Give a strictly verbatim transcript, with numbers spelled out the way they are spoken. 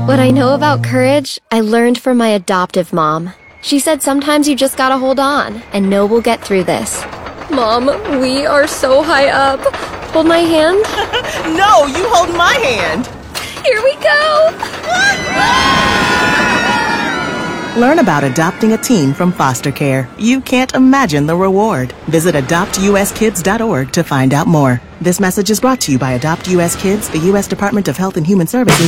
What I know about courage, I learned from my adoptive mom. She said sometimes you just gotta hold on and know we'll get through this. Mom, we are so high up. Hold my hand. No, you hold my hand. Here we go. Learn about adopting a teen from foster care. You can't imagine the reward. Visit adopt u s kids dot org to find out more. This message is brought to you by Adopt U S Kids, the U S Department of Health and Human Services,